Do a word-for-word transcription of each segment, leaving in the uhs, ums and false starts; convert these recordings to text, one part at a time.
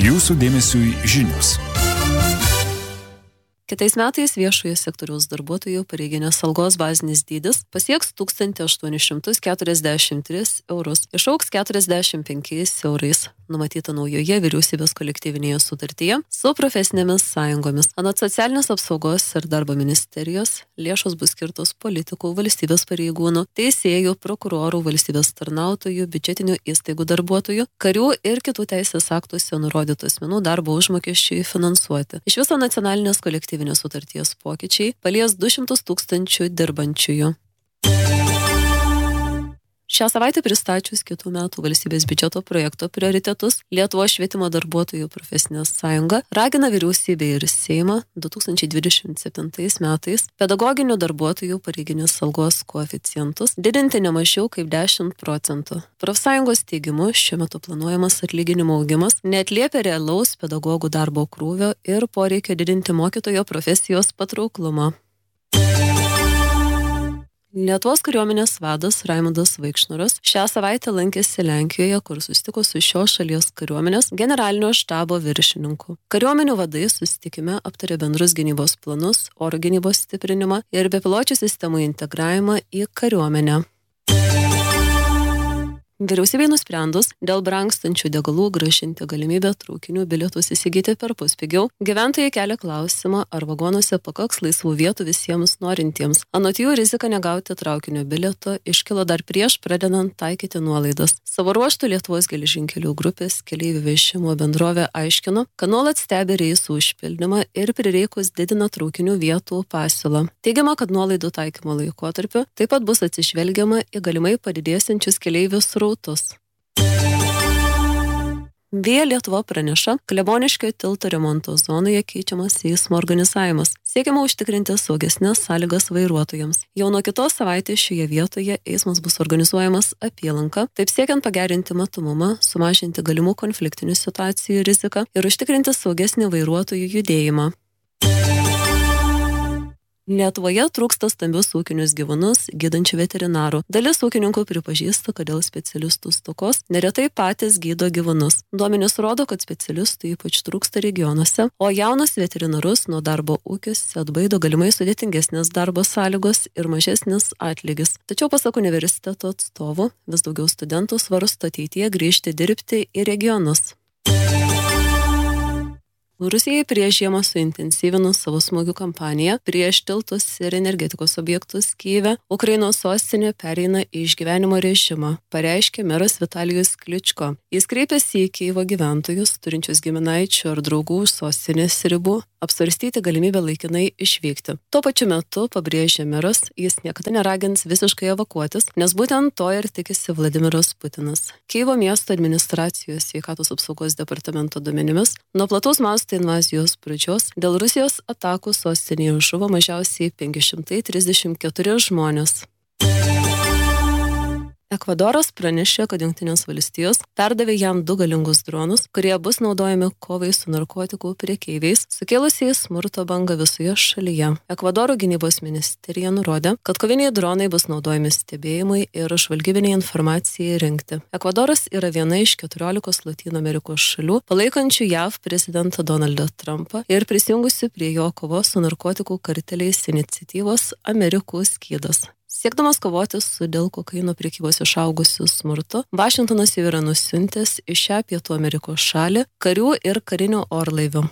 Jūsų dėmesiui žinios. Kitais metais viešojo sektoriaus darbuotojų pareiginės algos bazinis dydis pasieks tūkstantį aštuonis šimtus keturiasdešimt tris eurus, išaugs keturiasdešimt penkiais eurais, numatyta naujoje vyriausybės kolektyvinėje sutartyje su profesinėmis sąjungomis. Anot socialinės apsaugos ir darbo ministerijos, lėšos bus skirtos politikų, valstybės pareigūnų, teisėjų, prokurorų, valstybės tarnautojų, biudžetinių įstaigų darbuotojų, karių ir kitų teisės aktuose nurodytų asmenų darbo užmokesčiui finansuoti. Iš viso nacionalinės kolektyvinės sutarties pokyčiai palies du šimtus tūkstančių dirbančiųjų. Šią savaitę pristačius kitų metų valstybės biudžeto projekto prioritetus, Lietuvos švietimo darbuotojų profesinė sąjunga ragina vyriausybę ir Seimą du tūkstančiai dvidešimt septintais metais pedagoginių darbuotojų pareiginės algos koeficientus didinti ne mažiau kaip dešimt procentų. Profsąjungos teigimu, šiuo metu planuojamas atlyginimo augimas neatliepia realaus pedagogų darbo krūvio ir poreikio didinti mokytojo profesijos patrauklumą. Lietuvos kariuomenės vadas Raimundas Vaikšnoras šią savaitę lankėsi Lenkijoje, kur susitiko su šios šalies kariuomenės generalinio štabo viršininku. Kariuomenių vadai susitikime aptarė bendrus gynybos planus, oro gynybos stiprinimą ir bepiločių sistemų integravimą į kariuomenę. Vyriausybei nusprendus dėl brangstančių degalų grąžinti galimybę traukinių bilietus įsigyti perpus pigiau, gyventojai kelia klausimą, ar vagonuose pakaks laisvų vietų visiems norintiems. Anot jų, rizika negauti traukinio bilieto iškilo dar prieš pradedant taikyti nuolaidas. Savo ruožtu Lietuvos geležinkelių grupės keleivių vežimo bendrovė aiškino, kad nuolat stebi reisų užpildymą ir prireikus didina traukinių vietų pasiūlą. Teigiama, kad nuolaidų taikymo laikotarpiu taip pat bus atsižvelgiama į galimai padidėsiančius keleivių srautus. Via Lietuva praneša, Kleboniškio tilto remonto zonoje keičiamas eismo organizavimas. Siekiama užtikrinti saugesnes sąlygas vairuotojams. Jau nuo kitos savaitės šioje vietoje eismas bus organizuojamas apylanka, taip siekiant pagerinti matomumą, sumažinti galimų konfliktinių situacijų riziką ir užtikrinti saugesnį vairuotojų judėjimą. Lietuvoje trūksta stambius ūkinius gyvūnus gydančių veterinarų. Dalis ūkininkų pripažįsta, kad dėl specialistų stokos neretai patys gydo gyvūnus. Duomenys rodo, kad specialistų ypač trūksta regionuose, o jaunus veterinarus nuo darbo ūkiuose atbaido galimai sudėtingesnės darbo sąlygos ir mažesnis atlygis. Tačiau pasak universiteto atstovų, vis daugiau studentų svarsto ateityje grįžti dirbti į regionus. Rusijai prieš žiemą suintensyvinus savo smūgių kampaniją prieš tiltus ir energetikos objektus Kyjive, Ukrainos sostinė pereina į išgyvenimo režimą, pareiškė meras Vitalijus Kličko. Jis kreipėsi į Kyjivo gyventojus, turinčius giminaičių ar draugų už sostinės ribų, apsvarstyti galimybę laikinai išvykti. Tuo pačiu metu, pabrėžė meras, jis niekada neragins visiškai evakuotis, nes būtent to ir tikisi Vladimiras Putinas. Kyjivo miesto administracijos sveikatos apsaugos departamento duomenimis, nuo plataus masto invazijos pradžios dėl Rusijos atakų sostinėje žuvo mažiausiai penki šimtai trisdešimt keturi žmonės. Ekvadoras pranešė, kad Jungtinės valstijos perdavė jam du galingus dronus, kurie bus naudojami kovai su narkotikų prekeiviais, sukėlusiais smurto bangą visoje šalyje. Ekvadoro gynybos ministerija nurodė, kad koviniai dronai bus naudojami stebėjimui ir žvalgybiniai informacijai rinkti. Ekvadoras yra viena iš keturiolikos Lotynų Amerikos šalių, palaikančių J A V prezidentą Donaldą Trumpą ir prisijungusių prie jo kovos su narkotikų karteliais iniciatyvos Amerikų skydas. Siekdamas kovoti su dėl kokaino prekybos išaugusiu smurtu, Vašingtonas jau yra nusiuntęs į šią Pietų Amerikos šalį karių ir karinių orlaivių.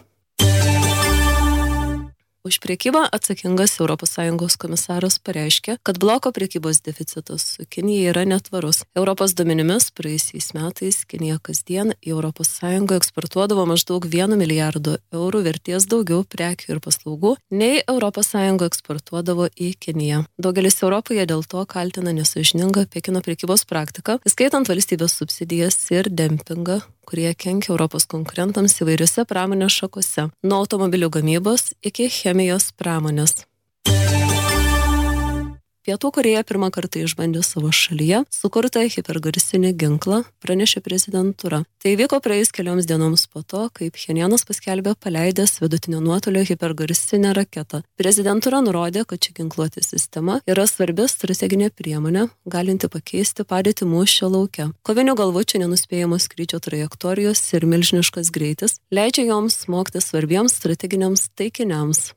Už prekybą atsakingas Europos Sąjungos komisaras pareiškė, kad bloko prekybos deficitas su Kinija yra netvarus. Europos duomenimis praėjusiais metais Kinija kasdien į Europos Sąjungą eksportuodavo maždaug vienu milijardu eurų vertės daugiau prekių ir paslaugų, nei Europos Sąjunga eksportuodavo į Kiniją. Daugelis Europoje dėl to kaltina nesąžiningą Pekino prekybos praktiką, įskaitant valstybės subsidijas ir dempingą, kurie kenkia Europos konkurentams įvairiose pramonės šakose, nuo automobilių gamybos iki chemijos pramonės. Pietų Korėja pirmą kartą išbandė savo šalyje sukurtą hipergarsinį ginklą, pranešė prezidentūra. Tai vyko praėjus kelioms dienoms po to, kai Pchenjanas paskelbė paleidęs vidutinio nuotolio hipergarsinę raketą. Prezidentūra nurodė, kad ši ginkluotė sistema yra svarbi strateginė priemonė, galinti pakeisti padėtį mūšio lauke. Kovinių galvučių nenuspėjamos skrydžio trajektorijos ir milžiniškas greitis leidžia joms smogti svarbiems strateginiams taikiniams.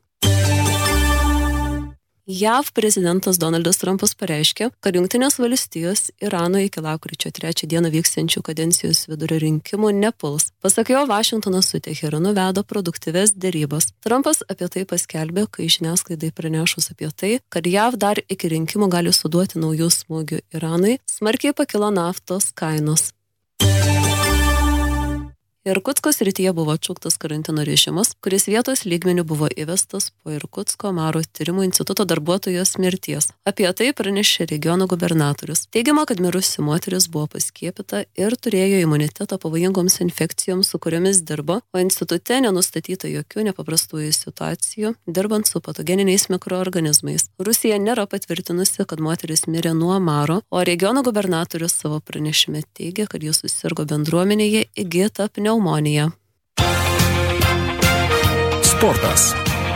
J A V prezidentas Donaldas Trumpas pareiškė, kad Jungtinės valstijos Irano iki lapkričio trečią dieną vyksiančių kadencijos vidurio rinkimų nepuls. Pasak jo, Vašingtonas su Teheranu veda produktyves derybas. Trumpas apie tai paskelbė, kai žiniasklaidai pranešus apie tai, kad J A V dar iki rinkimų gali suduoti naujų smūgių Iranui, smarkiai pakilo naftos kainos. Irkutsko srityje buvo atšauktas karantino režimas, kuris vietos lygmeniu buvo įvestas po Irkutsko Maro tyrimų instituto darbuotojos mirties. Apie tai pranešė regiono gubernatorius. Teigiama, kad mirusi moteris buvo paskiepyta ir turėjo imunitetą pavojingoms infekcijoms, su kuriomis dirbo, o institute nenustatyta jokių nepaprastųjų situacijų, dirbant su patogeniniais mikroorganizmais. Rusija nėra patvirtinusi, kad moteris mirė nuo Maro, o regiono gubernatorius savo pranešime teigia, kad jis susirgo bendruomenėje įgyta pneumonija. Pneumonija. Sportas.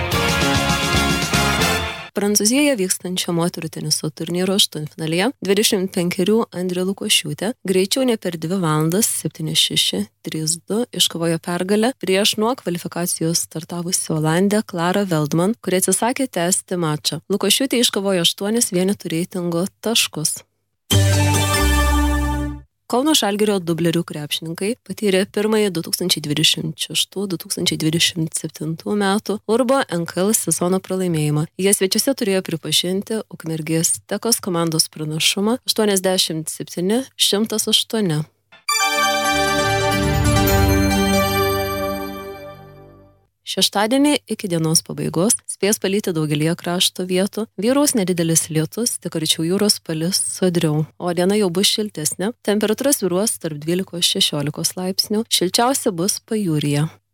Prancūzijoje vykstančio moterų teniso turnyro aštuntfinalyje dvidešimt penkerių Andrė Lukošiūtė greičiau ne per dvi valandas septyni šeši trys du iškovojo pergalę prieš nuo kvalifikacijos startavusi Olandę Klarą Veldman, kuri atsisakė tęsti mačą. Lukošiūtė iškovojo aštuonis vienetų reitingo taškus. Kauno Žalgirio dublerių krepšininkai patyrė pirmąjį du tūkstančiai dvidešimt šeštų du tūkstančiai dvidešimt septintų metų Urbo N K L sezono pralaimėjimą. Jie svečiuose turėjo pripažinti Ukmergės Tekos komandos pranašumą aštuoniasdešimt septyni šimtas aštuoni. Šeštadienį iki dienos pabaigos spės palyti daugelį krašto vietų, vyraus nedidelis lietus, tik arčiau jūros palis sodriau, o diena jau bus šiltesnė, temperatūra svyruos tarp dvylikos šešiolikos laipsnių, šilčiausia bus pajūryje.